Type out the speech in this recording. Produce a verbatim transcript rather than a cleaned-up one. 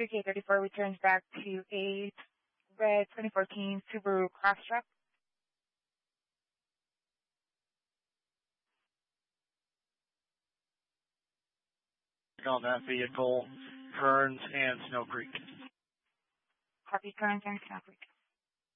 two K thirty-four returns back to a red twenty fourteen Subaru Crosstrek. On that vehicle, Kearns and Snow Creek. Copy, Kearns and Snow Creek.